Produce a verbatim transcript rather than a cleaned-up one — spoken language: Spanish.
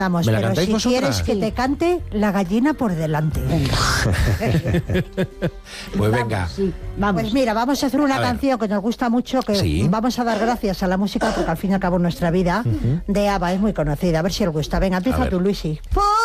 Vamos, ¿Me la pero cantáis si vosotras? quieres que te cante la gallina por delante. Venga. Pues venga. Sí, vamos. Pues mira, vamos a hacer una A ver. canción que nos gusta mucho, que Sí. vamos a dar gracias a la música, porque al fin y al cabo nuestra vida, de ABBA es muy conocida. A ver si os gusta. Venga, A empieza ver. tú, Luisi. Por